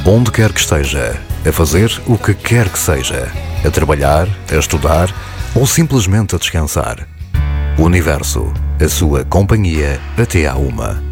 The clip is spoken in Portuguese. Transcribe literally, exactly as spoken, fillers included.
Onde quer que esteja, a fazer o que quer que seja, a trabalhar, a estudar ou simplesmente a descansar. O Universo, a sua companhia até à uma.